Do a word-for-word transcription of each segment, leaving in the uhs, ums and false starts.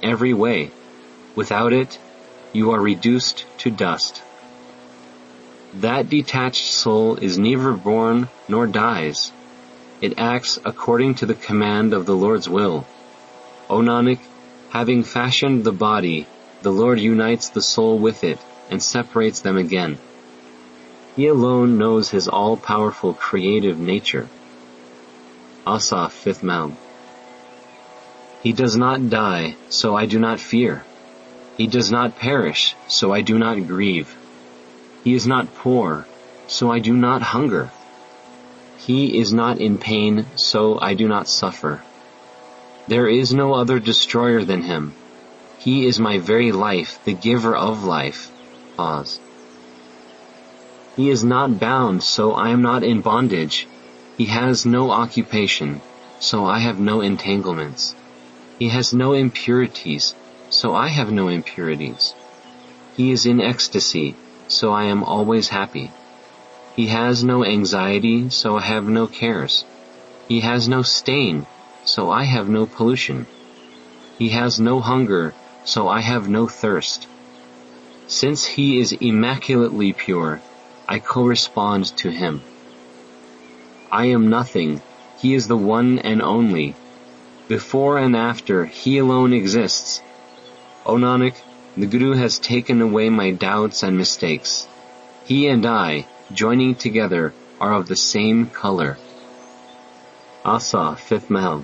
every way. Without it, you are reduced to dust. That detached soul is neither born nor dies. It acts according to the command of the Lord's will. O Nanak, having fashioned the body, the Lord unites the soul with it and separates them again. He alone knows his all-powerful creative nature. Asaf, fifth Mail. He does not die, so I do not fear. He does not perish, so I do not grieve. He is not poor, so I do not hunger. He is not in pain, so I do not suffer. There is no other destroyer than him. He is my very life, the giver of life. Pause. He is not bound, so I am not in bondage. He has no occupation, so I have no entanglements. He has no impurities, so I have no impurities. He is in ecstasy, so I am always happy. He has no anxiety, so I have no cares. He has no stain, so I have no pollution. He has no hunger, so I have no thirst. Since he is immaculately pure, I correspond to him. I am nothing, he is the one and only. Before and after, he alone exists. O Nanak, the Guru has taken away my doubts and mistakes. He and I, joining together, are of the same color. Asa, fifth Mahal.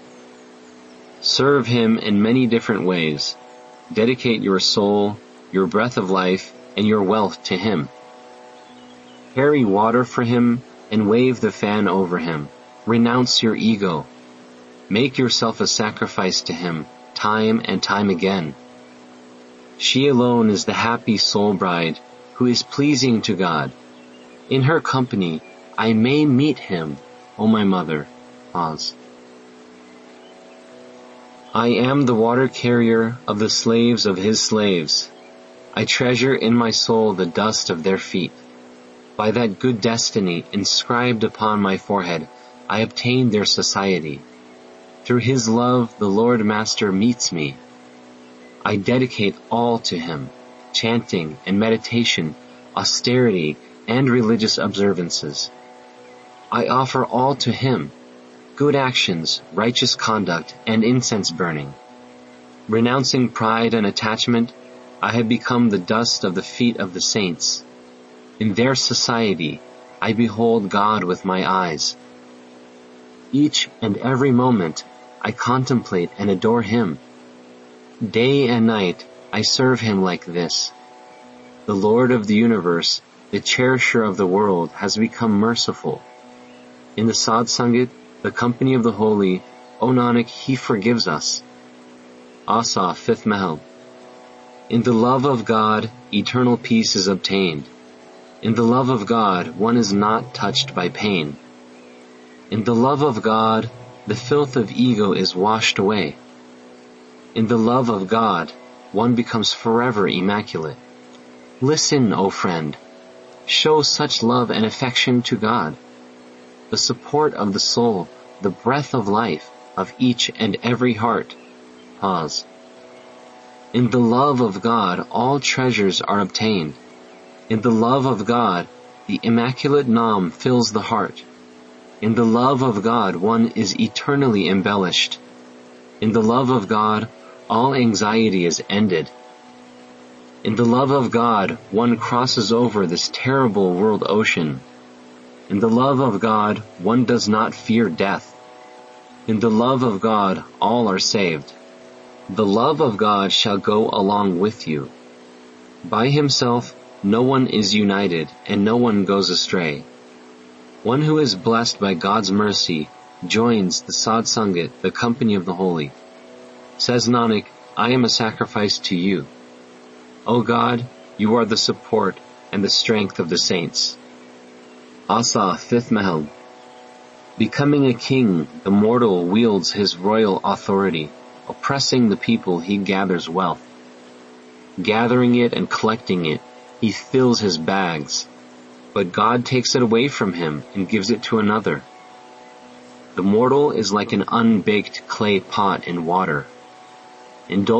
Serve him in many different ways. Dedicate your soul, your breath of life, and your wealth to him. Carry water for him and wave the fan over him. Renounce your ego. Make yourself a sacrifice to him, time and time again. She alone is the happy soul bride who is pleasing to God. In her company, I may meet him, O my mother. Pause. I am the water carrier of the slaves of his slaves. I treasure in my soul the dust of their feet. By that good destiny inscribed upon my forehead, I obtain their society. Through his love, the Lord Master meets me. I dedicate all to him, chanting and meditation, austerity and religious observances. I offer all to him, good actions, righteous conduct, and incense burning. Renouncing pride and attachment, I have become the dust of the feet of the saints. In their society, I behold God with my eyes. Each and every moment, I contemplate and adore him. Day and night, I serve him like this. The Lord of the universe, the cherisher of the world, has become merciful. In the Sadh Sangat, the company of the holy, O Nanak, he forgives us. Asa, fifth Mahal. In the love of God, eternal peace is obtained. In the love of God, one is not touched by pain. In the love of God, the filth of ego is washed away. In the love of God, one becomes forever immaculate. Listen, O friend. Show such love and affection to God. The support of the soul, the breath of life of each and every heart. Pause. In the love of God, all treasures are obtained. In the love of God, the immaculate Nam fills the heart. In the love of God, one is eternally embellished. In the love of God, all anxiety is ended. In the love of God, one crosses over this terrible world ocean. In the love of God, one does not fear death. In the love of God, all are saved. The love of God shall go along with you. By himself, no one is united and no one goes astray. One who is blessed by God's mercy joins the Sadh Sangat, the company of the holy. Says Nanak, I am a sacrifice to you. O God, you are the support and the strength of the saints. Asa, fifth Mahal. Becoming a king, the mortal wields his royal authority. Oppressing the people, he gathers wealth. Gathering it and collecting it, he fills his bags. But God takes it away from him and gives it to another. The mortal is like an unbaked clay pot in water. Indulge